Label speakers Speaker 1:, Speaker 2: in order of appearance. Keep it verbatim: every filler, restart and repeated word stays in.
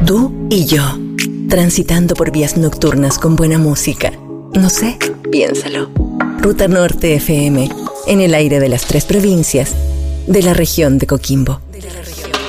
Speaker 1: Tú y yo, transitando por vías nocturnas con buena música. No sé, piénsalo. Ruta Norte F M, en el aire de las tres provincias de la región de Coquimbo.